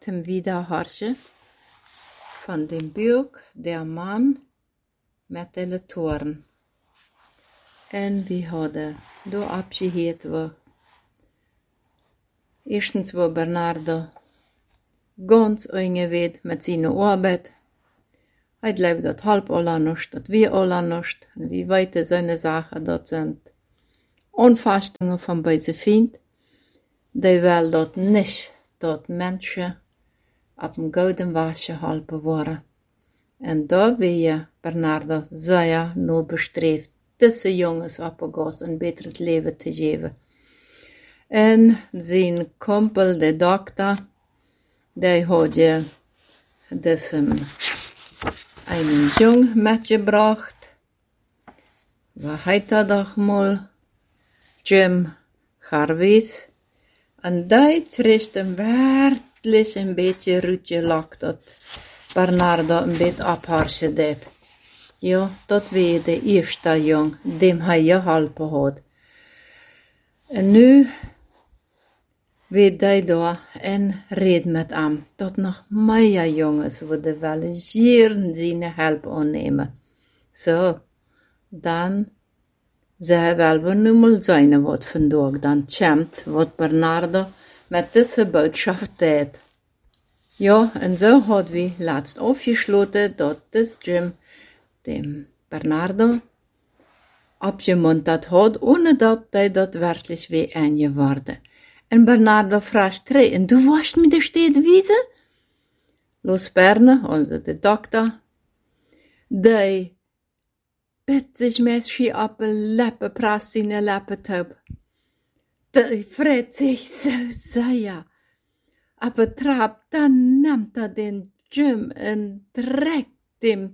gaat hem wieder harsje van dem Buch Der Mann met de toren. En we hadden door abgeheerd we. Eerstens was Bernardo ganz eingeweid met zijn arbeid. Hij leeft dat halb allernust, dat wir allernust. En wie weten seine Sachen, dat zijn Anfastungen van bij zijn vriend. Die wil dat niet, dat mensen op een gouden wasje helpen worden. En daar wil je Bernardo zeer nog bestreefd, deze jongens op een beter leven te geven. En zijn kumpel, de dokter, die had je een jong metgebracht. Wat heet dat toch mal? Jim Jarvis. En die trist hem werkelijk een beetje ruutje lak dat Bernardo een beetje opharsje deed. Ja, dat was de eerste jong, die hij geholpen had. En nu weet hij daar en reed met hem, dat nog meer jongens worden wel zeer zijn hulp aannemen. Zo, dan zei wel we nu mal zijn wat vandaag dan tjemt, wat Bernardo met deze boodschap deed. Ja, en zo hadden we laatst afgesloten dat this Jim dem Bernardo opgemunterd had, ohne dat hij dat werkelijk weer aangeworden. En Bernardo vraagt terug, en du warst mit der Stadt wiesen? Los Berne, also de dokter, die bitt sich meschi op een leppe prast in een leppe taub. Die freut sich so sehr. Op een trap, dan nimmt den Jim en trekt hem.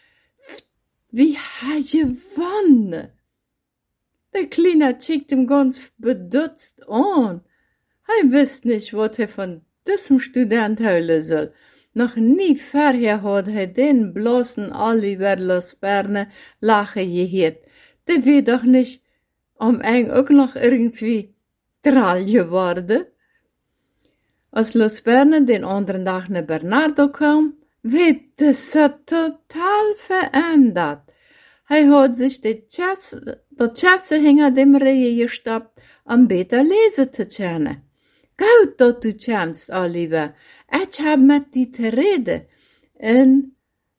Wie hij gewonnen? Der Kleine schickt ihm ganz bedutzt an. Hij wist nicht, wat hij van diesem Student houden soll. Nog nie vorher had hij den bloßen Oliver Los Berne lachen geheerd. Der weet doch nicht, eng ook nog irgendwie tral geworden. Als Los Berne den anderen Tag naar Bernardo kwam, werd es total verändert. Hij had zich dat Schätze hinter dem Rehe gestoppt, om beter lezen te kennen. Goed dat du tjemst, Oliver. Ik heb met die te reden. En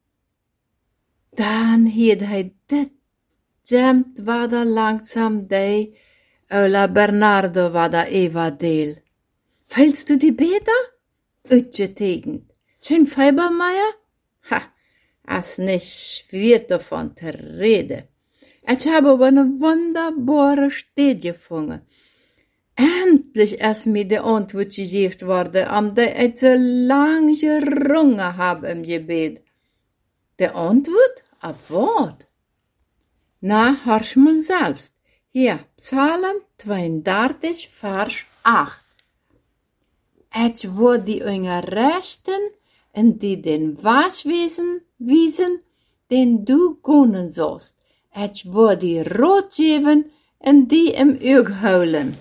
dan hield hij dit tjemt waar dan langzaam die Ola Bernardo waar da Eva deel. Fällst du die beter? Uitgetekend. Schön Feibermeier? Ha, als nicht wird davon te reden. Ich habe aber eine wunderbare Stelle gefunden. Endlich ist mir die Antwort gegeben worden, am der ich so lang gerungen habe im Gebet. Die Antwort? Ab was? Na, hörst mal selbst. Hier, Psalm 32, Vers 8. Ich war die Ungerechten, en die den Waschwesen wiesen, den du kunnen sollst. Ich war die Rot geven, en die im Ög houden.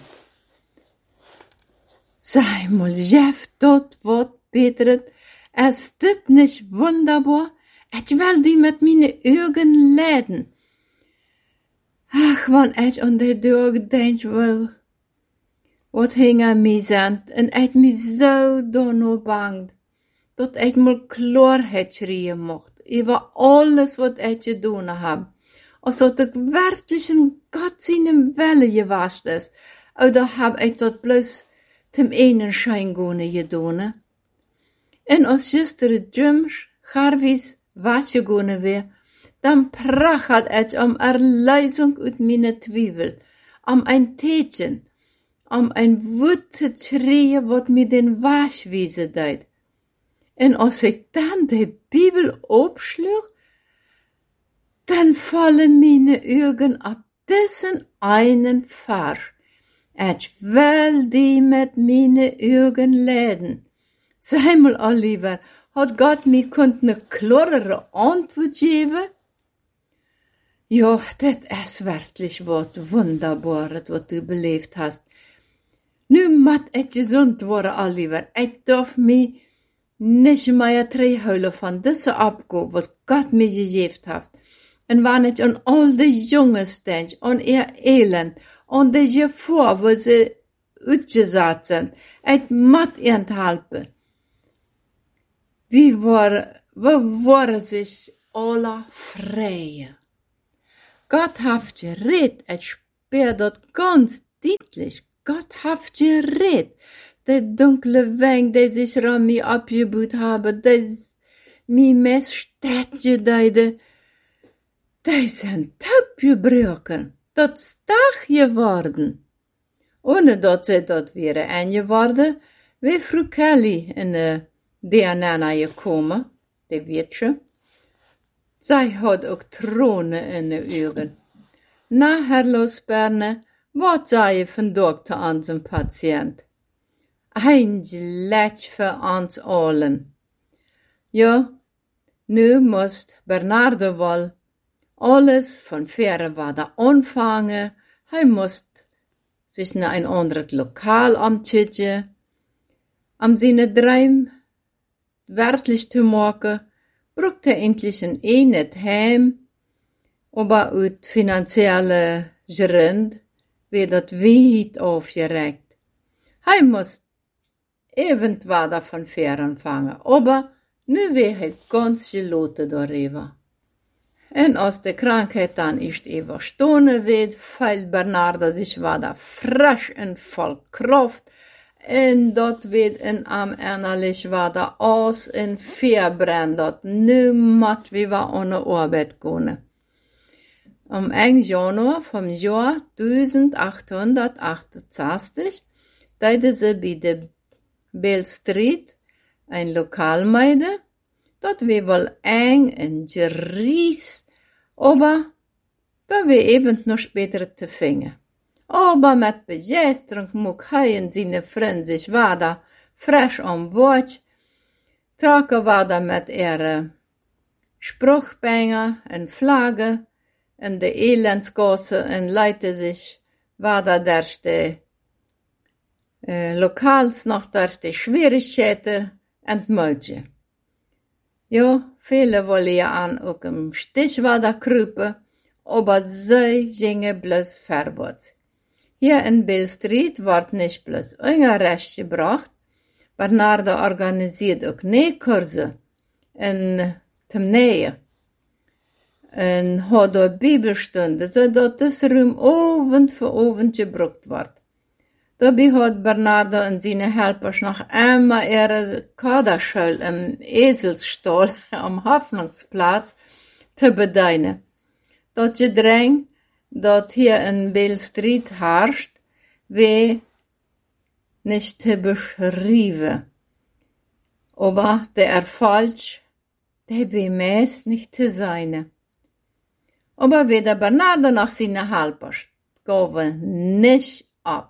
Sei mal, Jeff, dat wat beteret. Ist dit nicht wunderbar? Ich will die mit meine Augen leiden. Ach, wann ich an die Tag denk will, wat hing an mir sind, en ich mich so dono bangt, dat ich mal Klarheit schreien mocht, über alles, wat ich gedaan hab. Als dat ik werkelijk een Gott seinem Wille gewast is, oder hab ich dat bloß dem einen Schein gone gedaan. En als gisteren Jim Jarvis wasje gone weer, dan prachert ich Erlösung uit meine Twiebel, ein Tätchen, ein Wut zu schreien, wat mir den Waschwiese deed. En als ik dan de Bibel opschlug, dan vallen meine Augen op diesen einen Vers. Ich will die mit meine Augen leiden. Sei mal, Oliver, hat Gott mir eine klarere Antwort geben? Ja, das ist wirklich was Wunderbares, was du belebt hast. Nu moet ich gesund worden, Oliver. Ich darf mich nicht mehr terughouden van deze opgave wat God mij gegeven heeft. En wanneer ik aan al die jongens denk, aan ihr elend, aan die gevaar waar ze uitgezet zijn, het moet ihnen helpen. We worden zich alle vrij. Gott heeft gered, ik spür dat ganz deutlich. Gott heeft gered. Die dunkle Weng, die sich ran mir abgebaut haben, die mir mes Städtje deide, die sind taub gebrochen. Dat ist Tag geworden. Ohne dat sie dort wäre eingeworden, wie Frau Kelly in der Nana gekommen, die Wirtsche. Zij had ook tranen in de ogen. Na, Herr Losberne, wat zei je van dokter aan zijn patiënt? Ein Lätsch für uns allen. Ja, nu moest Bernardo wel alles von verre weiter anfangen. Hij moest sich naar een ander Lokal amtschidje. Seine Dream werklich zu machen, braucht endlich ein net heim, aber uit finanzielle Grund wird dat weit aufgeregt. Hij moest irgendwann davon anfangen, aber nu wäre hij ganz geloten darüber. En als de Krankheit dann ist überstanden wird, fällt Bernardo sich wieder frisch und voll Kraft, en dat wird in am innerlich wieder aus en verbrennt, dat nu mat wir an de Arbeit gehen. Am 1. Januar vom Jahr 1868 deide sie bei der Bell Street ein Lokal meide, dat wir wohl eng en geries, aber da wir eben noch später te vingen. Aber mit Begeisterung mag hij en seine Freund sich weiter frisch am Wort, tragen weiter mit ihre Spruchbänger en Flagge in de Elendsgasse en leiten sich weiter durch die Lokals noch durch die Schwierigkeiten und Mötje. Ja, viele wollen ja an auch im Stich weiter krüpen, aber sie gingen bloß vorwärts. Hier in Bell Street wird nicht bloß Unrecht gebracht, Bernardo organisiert auch Nähkurse in dem Nähe. En hat dort Bibelstunde, zodat das Raum Abend für Abend gebraucht wird. Dabei hat Bernardo und seine Helfer noch einmal ihre Kaderschule im Eselsstall am Hoffnungsplatz zu bedienen. Das Gedräng, das hier in Bell Street herrscht, wie nicht zu beschreiben. Aber der Erfolg, der wie meist nicht zu sein. Aber weder Bernardo noch seine Helfer gaben nicht ab.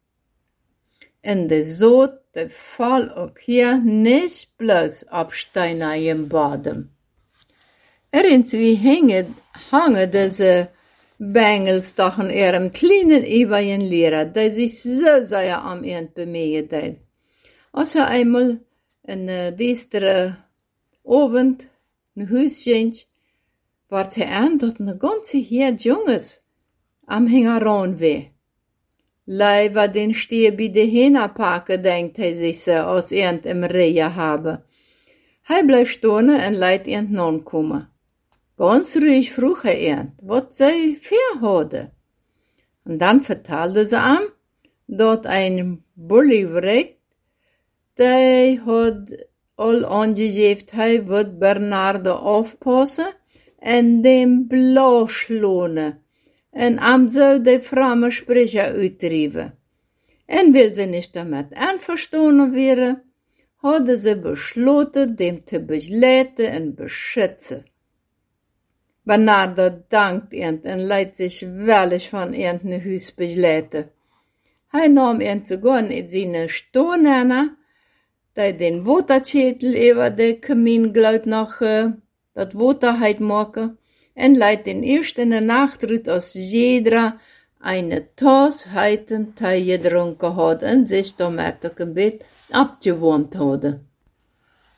En de zoot, de val ook hier niet bloos op steinigem bodem. Irgendwie hangen deze bengels toch in ihrem kleinen ewigen Lehrer, die sich so sehr am Ende bemühen deed. Als einmal een düstere Abend in Huis ging, ward aan dat een ganze Heer Junges am Hängeran weh. Leider den Stier bei de Hähnerparke, denkt hij sich so, als irgend im Rehe habe. Hij bleef stehen en leidt irgend non kommen. Ganz ruhig vroeg hij irgend, wat zij für hadden. Und dann vertelde ze ihm, dat ein Bullywreck, die had al aangegeven, hij wird Bernardo aufpassen en dem Blaschlohne. En am zou de frame Sprecher uitdrijven. En wil ze niet damit einverstanden wäre, hadden ze besloten, dem te begleiten en beschützen. Bernardo dankt ihnen en leidt sich wellig von ihren Huis begleiten. Hij nam ihnen sogar in seine Stonhänder, die den Waterschädel über de Kaminglaut noch dat Waterheit maken, en leidt den eerst in de Nacht aus jeder eine Tass heiten Tee gedrunken had en sich damit ook een beetje abgewärmt hadden.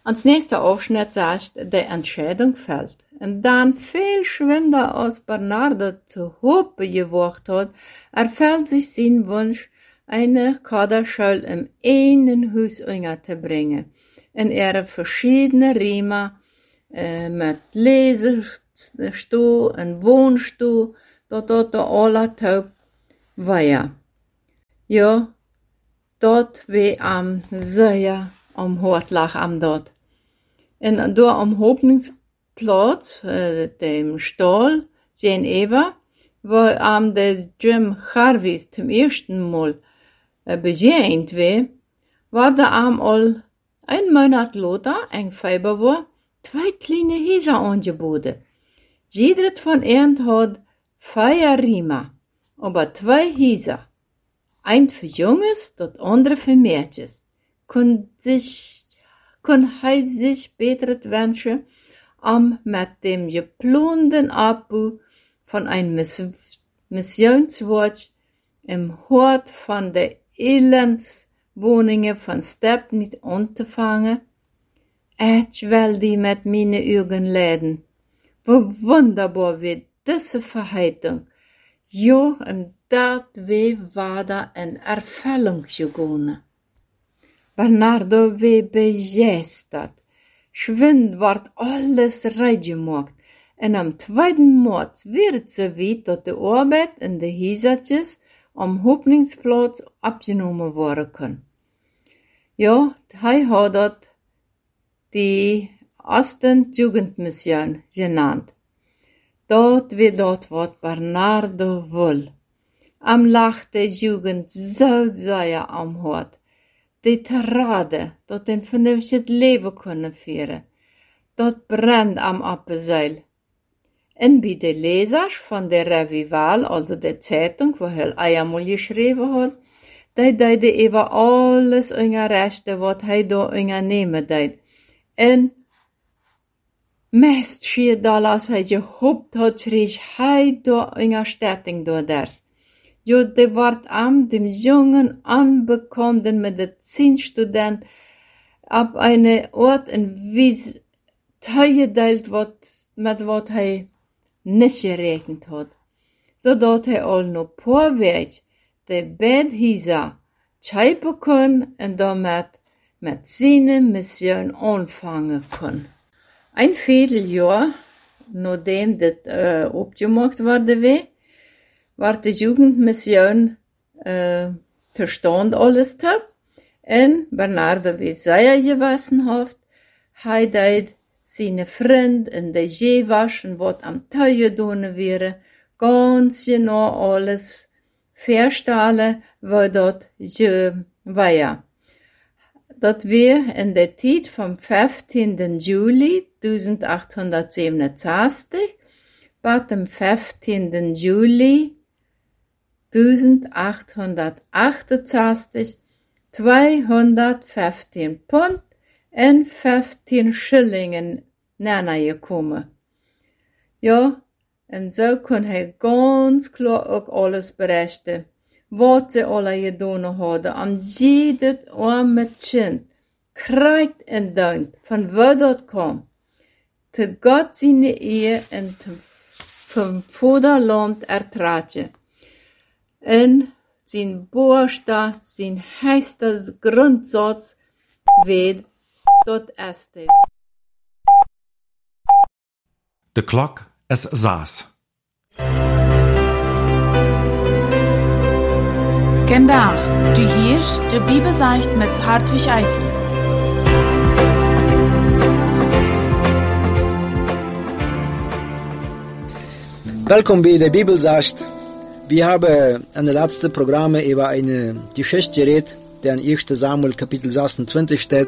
Als nächster Aufschnitt sagt, die Entscheidung fällt. Und dann viel schwinder als Bernardo zu Hope gewagt hat, erfüllt sich sein Wunsch, eine Kaderschule im einen Haus zu bringen, in ihre verschiedenen Räume, mit Lesestuhl und Wohnstuhl, dort alle taub weia. Ja, dort wie am sehr am Hort lag am dort. Und door am Hoffnungsplatz, dem Stall, Geneva, wo am der Jim Harvis zum ersten Mal begegnet war da am all ein Monat later, ein Februar, 2 kleine Häuser angeboten. Jeder von ihnen hat 4 Riemen, aber 2 Häuser. Ein für Jungs, das andere für Mädchen. Kann er sich beter wünschen, mit dem geplanten Abbau von einem Missionswort im Hort von der Elendswohnungen von Stepp nicht anzufangen? Ich will die mit meinen Augen leiden. Wo wunderbar wird diese Verheitung. Ja, und dat war da in Erfüllung gegangen. Bernardo war begeistert. Schwind ward alles reingemacht. Und am 2. März wird sie wieder, dass die Arbeit in den Häusertjes am Hoffnungsplatz abgenommen werden kann. Ja, er hat dort die ersten Jugendmission genannt. Dort wird dort, was Bernardo will. Am lacht der Jugend so sehr am Hort. Die Terrade, dort ein vernünftiges Leben können führen. Dort brennt am Appenzeil. Und bei den Lesern von der Revival, also der Zeitung, wo er einmal geschrieben hat, die deide über alles unser Rechte, was er da unternehmen deid. Und meist schier da, als er gehofft hat, schrie er da unser Städting da der. Jo, de ward am dem jungen Anbekannten mit der 10 Student ab eine Ort in Wies teilgeteilt wird, mit wat er nicht gerechnet hat. So dort er all noch paar Weg de Bedhieser schreiben kann und damit mit seiner Mission anfangen kann. Ein Vierteljahr, nachdem das abgemacht wurde, war die Jugendmission zerstand alles tab. Und Bernardo, wie sehr gewissenhaft, hat seine Freund in der See waschen, was am Teil getan wäre, ganz genau alles verstanden, wo dort war. Dat wir in der Zeit vom 15. Juli 1867 bis dem 15. Juli 1868 215 Pfund und 15 Schillingen näher gekommen. Ja, und so kann er ganz klar auch alles berichten, was sie alle getan haben. Und jedes arme Kind kriegt und dankt, von wo das kam. Zu Gott seine Ehe und vom Vaterland ertratje. Und sein Bohrster, sein heißer Grundsatz wird das erste. De klok is 6. Vandaag, du hörst de Bibelseicht mit Hartwig Eitzel. Willkommen bei der Bibelseicht. Wir haben in den letzten Programmen über eine Geschichte geredet, die in 1. Samuel Kapitel 26 steht,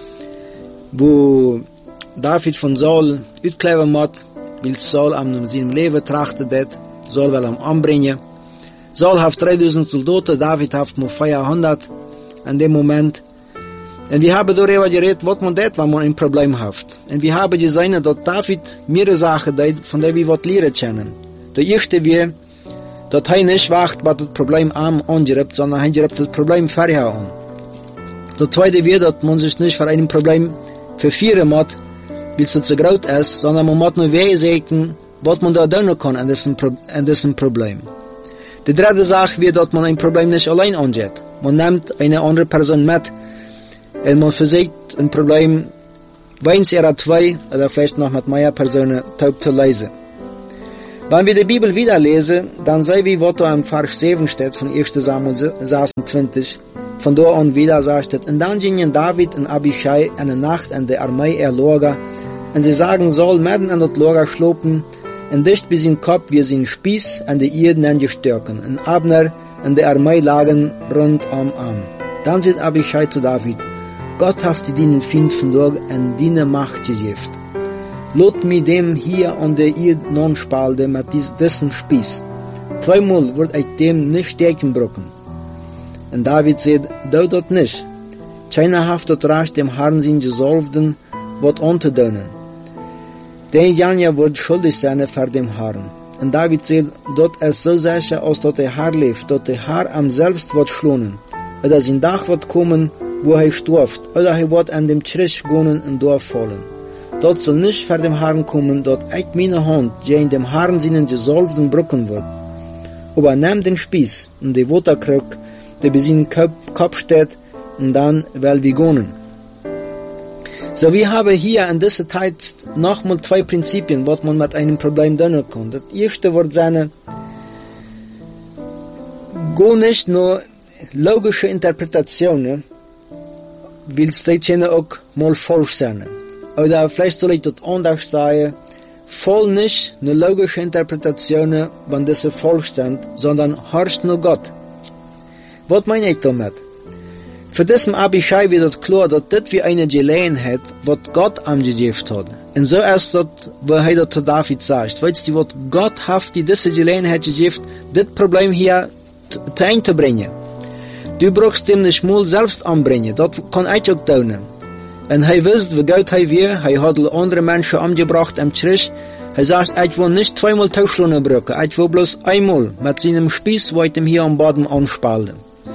wo David von Saul uitkleven moet, weil Saul am seinem Leben trachtet hat, Saul will am anbringen. Saul hat 3000 Soldaten, David hat nur 400 in dem Moment. Und wir haben darüber geredet, was man tut, wenn man ein Problem hat. Und wir haben gesehen, dass David mehrere Sachen tut, von denen wir was lernen können. Der erste wir, dass er nicht wacht, was das Problem angereibt, sondern er geriebt das Problem vorher an. Der zweite wir, dass man sich nicht vor einem Problem vervieren muss, weil es zu groß ist, sondern man muss nur wegsehen, was man da tun kann an diesem Problem. Die dritte Sache wird, dass man ein Problem nicht allein angeht. Man nimmt eine andere Person mit und man versucht ein Problem, eins oder zwei, oder vielleicht noch mit mehr Personen, zu lösen. Wenn wir die Bibel wieder lesen, dann sehen wir, was da im Vers 7 steht, von 1. Samuel 26. Von da an wieder sagt es, und dann gingen David und Abishai eine Nacht an der Armee Lager, und sie sagen, soll mitten an das Lager schlopen, und dicht bis in Kopf wie sein Spieß an die Iden angestürken, und Abner und der Armee lagen rund am Arm. Dann sagt Abishai zu David, Gott hat die deinen Feind von dort an deine Macht gegeben. Lot mir dem hier an der Erde non spalte mit diesem Spieß. Zweimal wird ich dem nicht stecken brocken. Und David sagt, du dort nicht. Keiner hat das Recht dem Herrn sein Gesalbten, was anzudonen. Der Janja wird schuldig sein vor dem Herrn. Und David sagt, dort ist so sicher, als dort der Herr lebt, dort der Herr am selbst wird schlonen. Oder sein Tag wird kommen, wo er stirbt, oder er wird an dem Trisch gehen und dort fallen. Dort soll nicht vor dem Herrn kommen, dort ich meine Hand, die in dem Herrn seinen Gesalbten brücken wird. Aber nimm den Spieß und die Waterkrug, der bei seinem Kopf steht, und dann will wir gehen. So, wir haben hier in dieser Zeit nochmal zwei Prinzipien, was man mit einem Problem tun kann. Das erste wird sein, go nicht nur logische Interpretationen, weil es auch mal falsch sein. Oder vielleicht soll ich das anders sagen, voll nicht nur logische Interpretationen, wenn diese falsch sind, sondern horcht nur Gott. Was meine ich damit? Für diesen Abishai wird es klar, dass das wie eine Gelegenheit, was Gott angegeben hat. Und so ist das, wo er das zu David sagt. Weißt du, was Gott hat dir diese Gelegenheit gegeben, das Problem hier einzubringen. Du brauchst dem nicht mal selbst anbringen, das kann ich auch tun. Und er wisst, wie gut er war, er hat andere Menschen umgebracht am Trisch. Er sagt, ich will nicht zweimal Tauschlohne brücken, ich will bloß einmal mit seinem Spieß, wo ich ihm hier am Boden anspalte.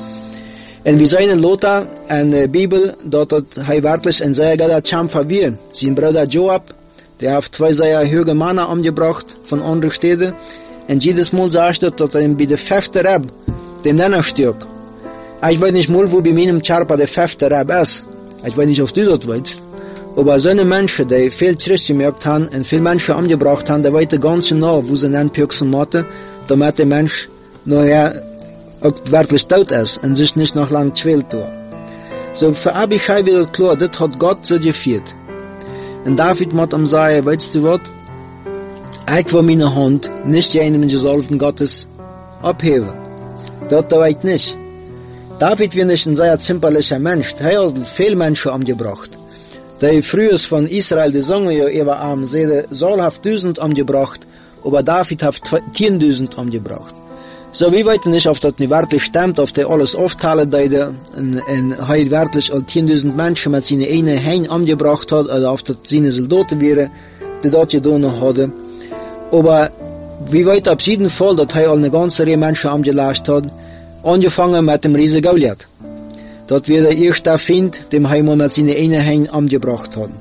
Und wir sehen in Lothar, in der Bibel, dort hat er wirklich ein sehr guter Kämpfer war. Sein Bruder Joab, der hat 2 sehr hohe Männer umgebracht von anderen Städten. Und jedes Mal sagt er, dass er bei der 5. Rab, dem Nenner stirbt. Ich weiß nicht mal, wo bei meinem Charpa der 5. Rab ist. Ich weiß nicht, ob du das weißt. Aber so eine Menschen, die viel Trisch gemerkt haben und viele Menschen umgebracht haben, die weiten ganz genau, wo sie dann püchsen müssen, damit der Mensch nachher auch wirklich tot ist und sich nicht noch lang quält. So, für Abishai wird klar, das hat Gott so geführt. Und David muss ihm sagen, weißt du was? Ich will meine Hand nicht jenem Gesalbten Gottes abheben. Das tue ich nicht. David war nicht ein sehr zimperlicher Mensch. Er hat viele Menschen umgebracht. Die früher von Israel, die sagen ja über am See, Saul hat 1000 umgebracht, aber David hat 10.000 umgebracht. So, wir wissen nicht, ob das nicht wirklich stimmt, ob der alles aufteilen würde, und er wirklich 10.000 Menschen mit seinen eigenen Händen umgebracht hat, oder ob das seine Soldaten wären, die dort getan haben. Aber wir wissen auf jeden Fall, dass er eine ganze Reihe Menschen umgelegt hat, angefangen mit dem Riese Goliath. Das war der erste Feind, dem er mal mit seinen eigenen Händen umgebracht hat.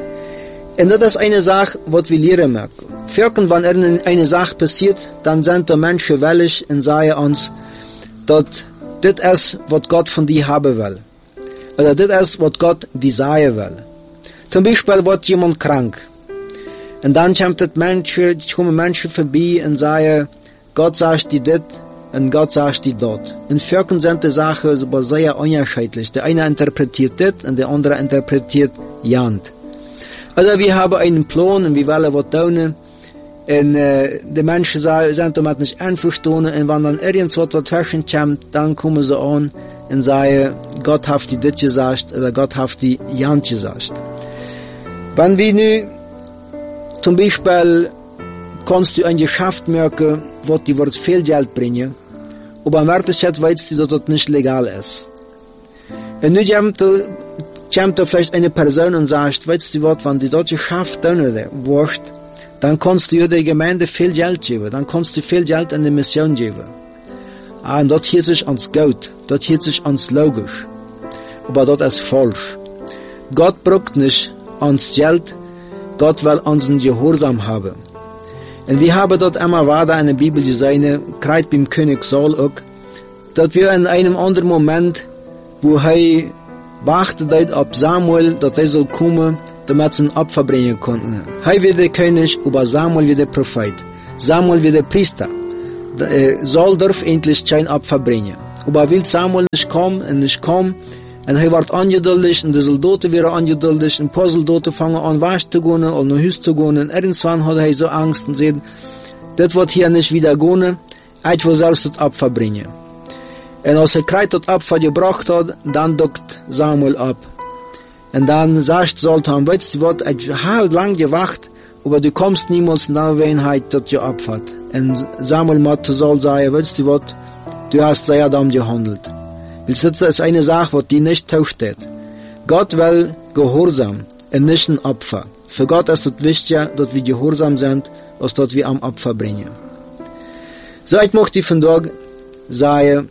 Und das ist eine Sache, was wir lernen möchten. Wenn eine Sache passiert, dann sind die Menschen willig und sagen uns, dass das ist, was Gott von dir haben will. Oder das ist, was Gott dir sagen will. Zum Beispiel wird jemand krank. Und dann kommen Menschen vorbei und sagen, Gott sagt dir das und Gott sagt dir das. Und Völkern sind die Sachen aber sehr unterschiedlich. Der eine interpretiert das und der andere interpretiert jant. Oder wir haben einen Plan und wir wollen was tun. Und die Menschen sind damit nicht einverstanden. Und wenn dann irgendwas dazwischen kommt, dann kommen sie an und sagen, Gott hat dir das gesagt oder Gott hat dir jant gesagt. Wenn wir nun zum Beispiel kannst du ein Geschäft merken, was dir wird viel Geld bringen, aber in Wirklichkeit weißt du, dass das nicht legal ist. Und nun kommt da vielleicht eine Person und sagt, weißt du was, wenn du das Geschäft tun wirst, dann kannst du der Gemeinde viel Geld geben, dann kannst du viel Geld an die Mission geben. Und das hört sich ans gut, das hört sich ans logisch. Aber das ist falsch. Gott braucht nicht uns Geld, Gott will unseren Gehorsam haben. Und wir haben dort immer weiter in der Bibel gesehen, gerade beim König Saul auch, dass wir in einem anderen Moment, wo er wartet auf Samuel, dass er soll kommen, damit sie ein Opfer bringen konnten. Er wird der König, aber Samuel wird der Prophet. Samuel wird der Priester. Saul darf endlich kein Opfer bringen. Aber will Samuel nicht kommen, und er wird ungeduldig, und die Soldaten werden ungeduldig, und ein paar Soldaten fangen an, wasch zu gehen, oder nach Hause zu gehen, und irgendwann hat er so Angst und sagt, das wird hier nicht wieder gehen, ich will selbst das Opfer bringen. Und als er kreid das Opfer gebracht hat, dann duckt Samuel ab. Und dann sagt Saul zu ihm, weißt du was, ich habe lang gewacht, aber du kommst niemals nach Wenheit, das geopfert. Und Samuel hat zu Saul sagen, weißt du was, du hast sehr dumm gehandelt. Das ist eine Sache, die nicht tauscht. Gott will Gehorsam und nicht ein Opfer. Für Gott ist es wichtiger, dass wir gehorsam sind, als dass wir am Opfer bringen. So, ich möchte von dort sagen,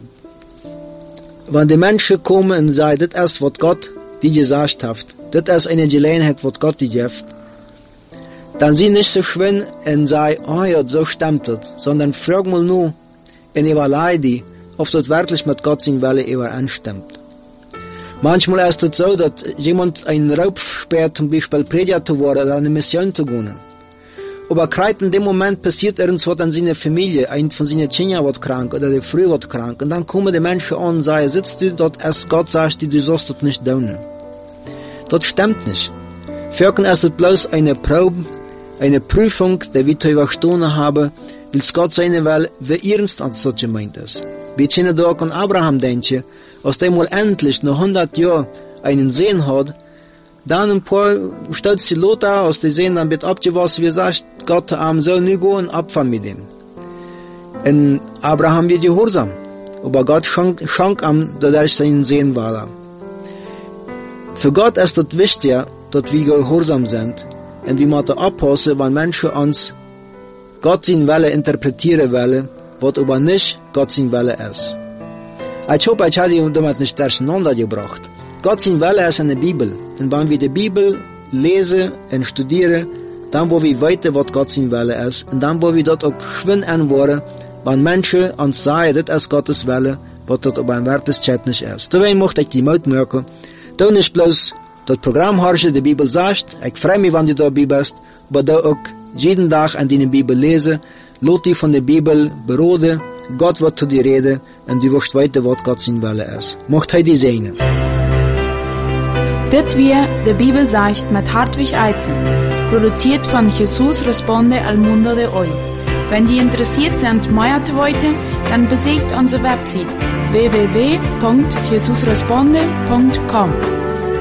wenn die Menschen kommen und sagen, das ist, was Gott die gesagt hat, das ist eine Gelegenheit, was Gott die gibt, dann sie nicht so schwimmen und sagen, oh ja, so stimmt das, sondern frag mal nur und überlege, ob das wirklich mit Gott sein Wille übereinstimmt. Manchmal ist es so, dass jemand einen Raub sperrt, zum Beispiel Prediger zu werden oder eine Mission zu gehen. Aber gerade in dem Moment passiert irgendwas an seiner Familie, ein von seinen Kindern wird krank oder der Frau wird krank. Und dann kommen die Menschen an und sagen, sitzt du dort, als Gott sagt, du sollst das nicht tun. Das stimmt nicht. Für uns ist es bloß eine Probe, eine Prüfung, die wir zu überstehen haben, weil es Gott sein will, wie ernst das gemeint ist. Wir können doch an Abraham denken, als der mal endlich nach 100 Jahren einen Sohn hat, dann ein paar stolze Leute, als die sehen, dann wird abgewaschen, wie sagt Gott, soll nicht gehen, Opfer mit ihm. Und Abraham wird gehorsam. Aber Gott schenkt ihm, dass er seinen Sohn war. Für Gott ist es wichtig, dass wir gehorsam sind. Und wir müssen aufpassen, wenn Menschen uns Gott sein Wille interpretieren wollen, was aber nicht Gott sein Wille ist. Ich hoffe, ich habe die damit nicht durcheinander gebracht. Gott sein Wille ist in der Bibel. Und wenn wir die Bibel lesen und studieren, dann wollen wir weiter, was Gott sein Wille ist. Und dann wollen wir dort auch schwimmen anworden, wenn Menschen uns sagen, das ist Gottes Wille, was dort aber ein Wertes nicht ist. Deswegen möchte ich die Mut merken, da nicht bloß das Programm horchen, die Bibel sagt, ich freue mich, wenn du dabei bist, aber da auch jeden Tag an die Bibel lesen, lass dich von der Bibel beroden, Gott wird zu dir reden, und du wirst weiter, was Gott sein Wille ist. Mocht er dich segnen. Dit wir de Bibel sagt mit Hartwig Eizen, produziert von Jesus Responde al Mundo de Hoy. Wenn die interessiert sind, mehr zu wissen, dann besucht unsere Website www.jesusresponde.com.